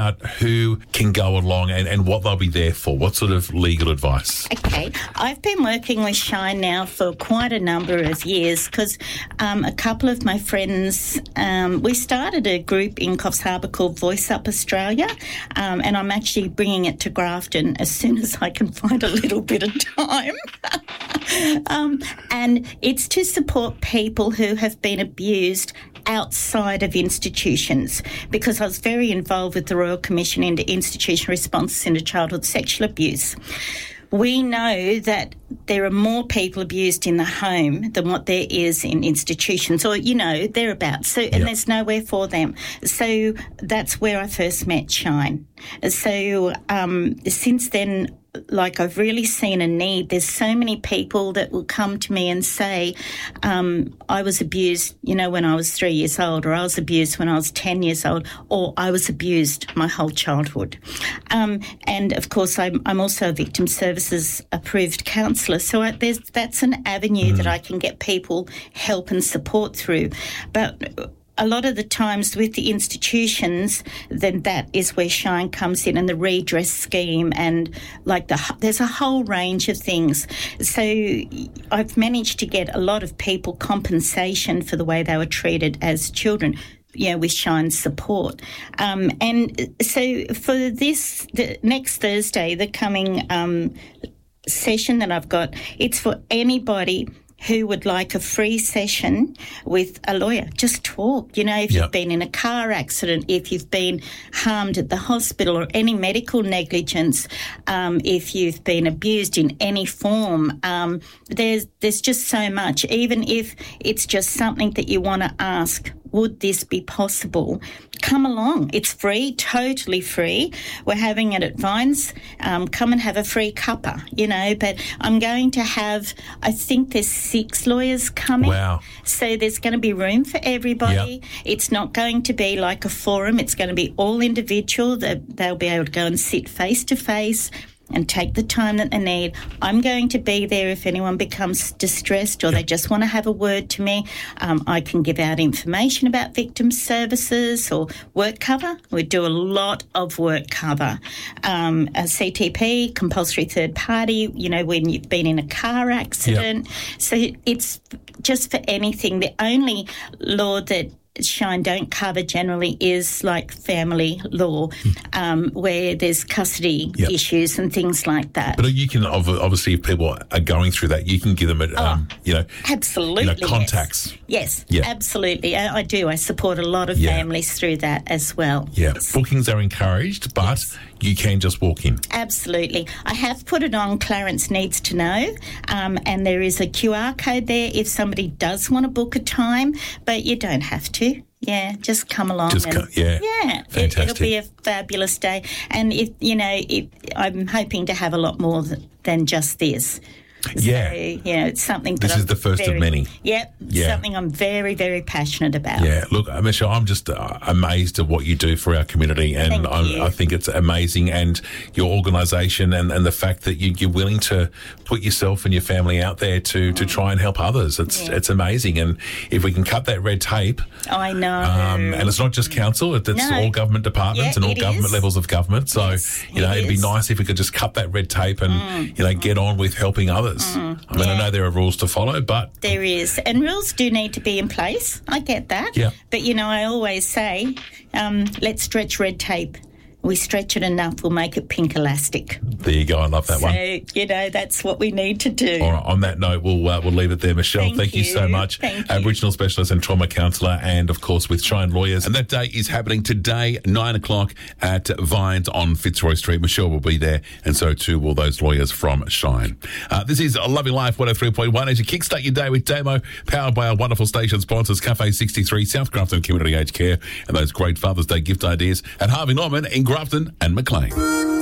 who can go along and what they'll be there for? What sort of legal advice? Okay, I've been working with Shine now for quite a number of years because a couple of my friends, we started a group in Coffs Harbour called Voice Up Australia, and I'm actually bringing it to Grafton as soon as I can find a little bit of time. And it's to support people who have been abused outside of institutions, because I was very involved with the Royal Commission into Institutional Responses into Childhood Sexual Abuse. We know that there are more people abused in the home than what there is in institutions, or, thereabouts. So, and there's nowhere for them. So that's where I first met Shine. So since then, I've really seen a need. There's so many people that will come to me and say, I was abused, when I was 3 years old, or I was abused when I was 10 years old, or I was abused my whole childhood. And, of course, I'm also a victim services approved counsellor, so that's an avenue that I can get people help and support through. But a lot of the times with the institutions, then that is where Shine comes in, and the redress scheme, and there's a whole range of things. So I've managed to get a lot of people compensation for the way they were treated as children, with Shine's support. And so for the next Thursday, the coming session that I've got, it's for anybody who would like a free session with a lawyer. Just talk. If you've been in a car accident, if you've been harmed at the hospital, or any medical negligence, if you've been abused in any form, there's just so much. Even if it's just something that you want to ask, would this be possible? Come along. It's free, totally free. We're having it at Vines. Come and have a free cuppa, but I'm going to have, I think there's 6 lawyers coming. Wow. So there's going to be room for everybody. Yep. It's not going to be like a forum. It's going to be all individual. They'll be able to go and sit face to face and take the time that they need. I'm going to be there if anyone becomes distressed or they just want to have a word to me. I can give out information about victim services or work cover. We do a lot of work cover. A CTP, compulsory third party, when you've been in a car accident. Yep. So it's just for anything. The only law that Shine don't cover generally is like family law, where there's custody issues and things like that. But you can obviously, if people are going through that, you can give them absolutely contacts. Yes, absolutely. I do. I support a lot of families through that as well. Yeah, yes. Bookings are encouraged, but you can just walk in. Absolutely. I have put it on Clarence Needs to Know, and there is a QR code there if somebody does want to book a time, but you don't have to. Yeah, just come along. Fantastic. It'll be a fabulous day. And I'm hoping to have a lot more than just this. Yeah. So, it's something that this is the first of many. Yep. Something I'm very, very passionate about. Yeah. Look, Michelle, I'm just amazed at what you do for our community, and I think it's amazing, and your organisation and the fact that you're willing to put yourself and your family out there to try and help others. It's amazing, and if we can cut that red tape. I know. And it's not just council; it's all government departments and all government levels of government. So it'd be nice if we could just cut that red tape and get on with helping others. I know there are rules to follow, but there is, and rules do need to be in place. I get that. Yeah. But I always say, let's stretch red tape. We stretch it enough, we'll make it pink elastic. There you go. I love that one. So, that's what we need to do. All right. On that note, we'll leave it there, Michelle. Thank you so much. Aboriginal specialist and trauma counsellor, and, of course, with Shine Lawyers. And that day is happening today, 9 o'clock at Vines on Fitzroy Street. Michelle will be there, and so too will those lawyers from Shine. This is Loving Life 103.1 as you kickstart your day with Damo, powered by our wonderful station sponsors, Cafe 63, South Grafton Community Aged Care, and those great Father's Day gift ideas at Harvey Norman in Grafton and Maclean.